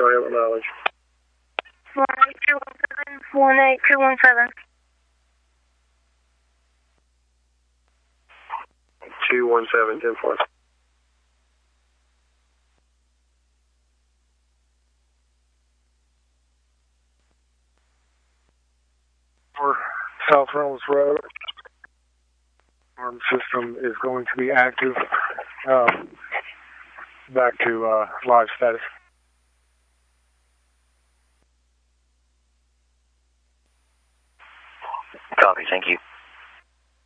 Sorry, what mileage? 18217. 217, 10-4. South Reynolds Road. Alarm system is going to be active. Back to live status.